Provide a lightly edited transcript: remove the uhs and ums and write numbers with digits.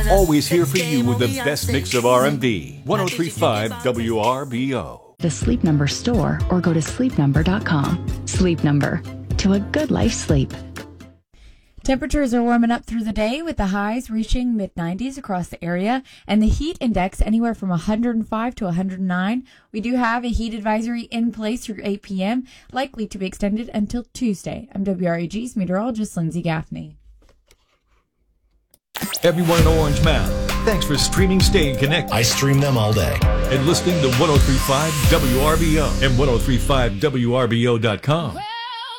Always here for you with the best mix of R&B. 103.5 WRBO. The Sleep Number store or go to sleepnumber.com. Sleep Number. To a good life sleep. Temperatures are warming up through the day with the highs reaching mid-90s across the area and the heat index anywhere from 105 to 109. We do have a heat advisory in place through 8 p.m., likely to be extended until Tuesday. I'm WREG's meteorologist Lindsay Gaffney. Everyone in Orange Mound, thanks for streaming Staying Connected. I stream them all day. And listening to 103.5 WRBO and 103.5WRBO.com.